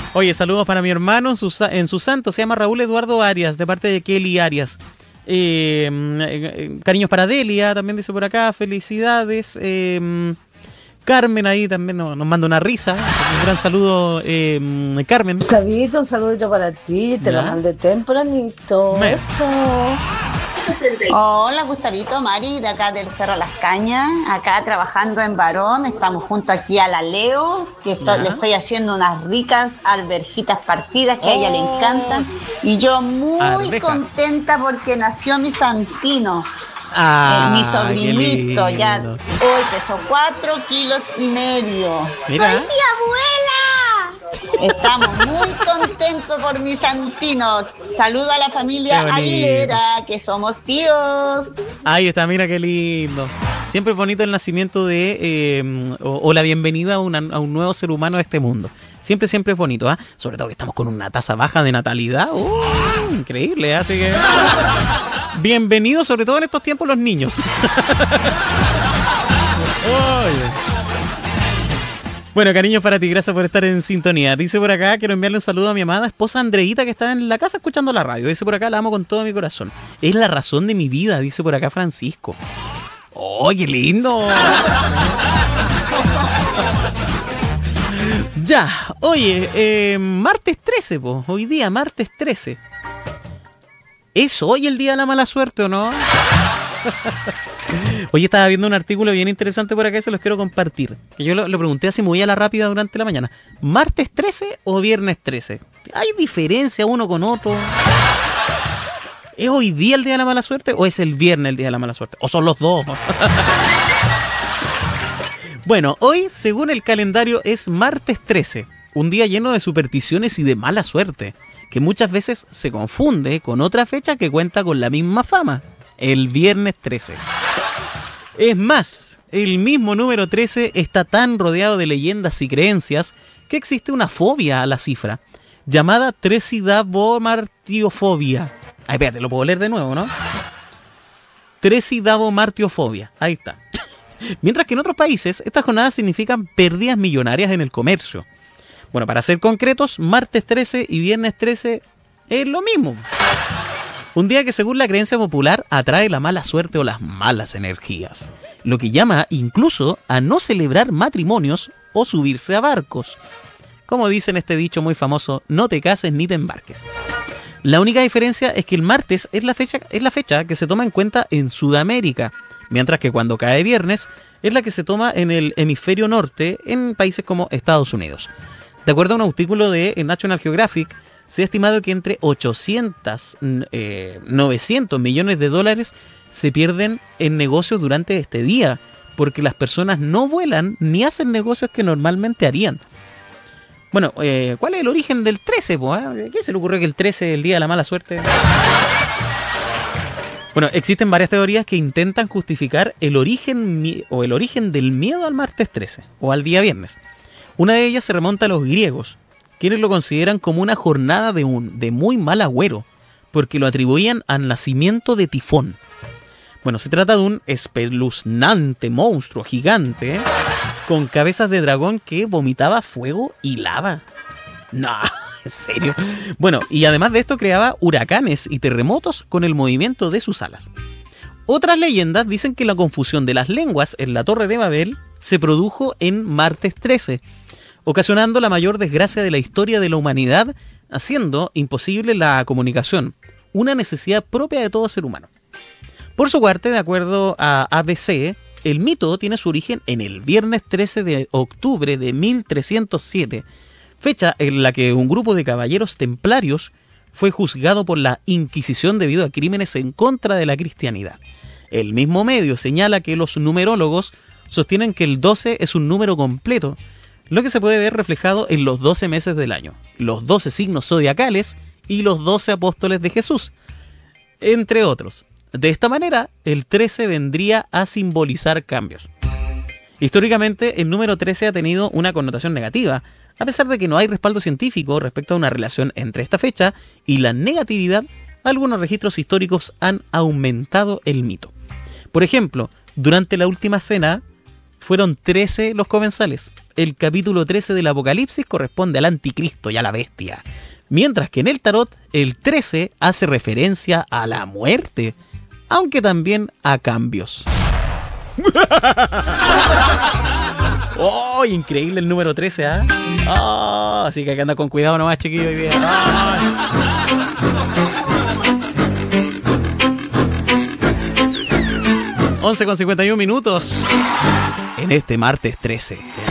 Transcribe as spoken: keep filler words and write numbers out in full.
Oye, saludos para mi hermano en su, en su santo, se llama Raúl Eduardo Arias, de parte de Kelly Arias. Eh, eh, cariños para Delia, también dice por acá, felicidades. Eh, Carmen ahí también nos, nos manda una risa. Un gran saludo, eh, Carmen. Chavito, un saludito para ti, te ¿Ya? Lo mandé tempranito. Me... Eso. Hola Gustavito, Mari, de acá del Cerro Las Cañas, acá trabajando en Barón, estamos junto aquí a la Leo, que estoy, le estoy haciendo unas ricas alberjitas partidas que oh. a ella le encantan, y yo muy Arveja. contenta porque nació mi santino. Ah, eh, mi sobrinito ya hoy pesó cuatro kilos y medio. Mira. ¡Soy mi abuela! Estamos muy contentos por mi santino. Saludo a la familia Aguilera, que somos tíos. Ahí está, mira qué lindo. Siempre es bonito el nacimiento de eh, o, o la bienvenida a, una, a un nuevo ser humano a este mundo. Siempre, siempre es bonito, ¿ah? ¿eh? Sobre todo que estamos con una tasa baja de natalidad. ¡Uh! Increíble, así que... Bienvenidos, sobre todo en estos tiempos, los niños. Bueno, cariños para ti, gracias por estar en sintonía. Dice por acá, quiero enviarle un saludo a mi amada esposa Andreita, que está en la casa escuchando la radio. Dice por acá, la amo con todo mi corazón. Es la razón de mi vida, dice por acá Francisco. ¡Oh, qué lindo! Ya, oye, eh, martes trece, po, hoy día, martes trece. ¿Es hoy el día de la mala suerte o no? Hoy estaba viendo un artículo bien interesante por acá y se los quiero compartir. Yo lo, lo pregunté así muy a la rápida durante la mañana. ¿Martes trece o viernes trece? ¿Hay diferencia uno con otro? ¿Es hoy día el día de la mala suerte o es el viernes el día de la mala suerte? ¿O son los dos? Bueno, hoy, según el calendario, es martes trece. Un día lleno de supersticiones y de mala suerte, que muchas veces se confunde con otra fecha que cuenta con la misma fama, el viernes trece. Es más, el mismo número trece está tan rodeado de leyendas y creencias que existe una fobia a la cifra, llamada tresidabomartiofobia. Ay, espérate, lo puedo leer de nuevo, ¿no? Tresidabomartiofobia, ahí está. Mientras que en otros países, estas jornadas significan pérdidas millonarias en el comercio. Bueno, para ser concretos, martes trece y viernes trece es lo mismo. Un día que según la creencia popular atrae la mala suerte o las malas energías, lo que llama incluso a no celebrar matrimonios o subirse a barcos. Como dice en este dicho muy famoso, no te cases ni te embarques. La única diferencia es que el martes es la fecha, es la fecha que se toma en cuenta en Sudamérica, mientras que cuando cae viernes es la que se toma en el hemisferio norte en países como Estados Unidos. De acuerdo a un artículo de National Geographic, se ha estimado que entre ochocientos, eh, novecientos millones de dólares se pierden en negocios durante este día, porque las personas no vuelan ni hacen negocios que normalmente harían. Bueno, eh, ¿cuál es el origen del trece? Po, eh? ¿Qué se le ocurrió que el trece es el día de la mala suerte? Bueno, existen varias teorías que intentan justificar el origen o el origen del miedo al martes trece o al día viernes. Una de ellas se remonta a los griegos, quienes lo consideran como una jornada de, un, de muy mal agüero, porque lo atribuían al nacimiento de Tifón. Bueno, se trata de un espeluznante monstruo gigante, ¿eh? con cabezas de dragón que vomitaba fuego y lava. No, en serio. Bueno, y además de esto creaba huracanes y terremotos con el movimiento de sus alas. Otras leyendas dicen que la confusión de las lenguas en la Torre de Babel se produjo en martes trece, ocasionando la mayor desgracia de la historia de la humanidad, haciendo imposible la comunicación, una necesidad propia de todo ser humano. Por su parte, de acuerdo a A B C, el mito tiene su origen en el viernes trece de octubre de mil trescientos siete, fecha en la que un grupo de caballeros templarios fue juzgado por la Inquisición debido a crímenes en contra de la cristianidad. El mismo medio señala que los numerólogos sostienen que el doce es un número completo, lo que se puede ver reflejado en los doce meses del año, los doce signos zodiacales y los doce apóstoles de Jesús, entre otros. De esta manera, el trece vendría a simbolizar cambios. Históricamente, el número trece ha tenido una connotación negativa, a pesar de que no hay respaldo científico respecto a una relación entre esta fecha y la negatividad. Algunos registros históricos han aumentado el mito. Por ejemplo, durante la última cena fueron trece los comensales, el capítulo trece del Apocalipsis corresponde al anticristo y a la bestia. Mientras que en el tarot, el trece hace referencia a la muerte, aunque también a cambios. ¡Oh! Increíble el número trece, ¿ah? ¿eh? Oh, así que hay que andar con cuidado nomás, chiquillos. Hoy día. Oh. once con cincuenta y uno minutos en este martes trece.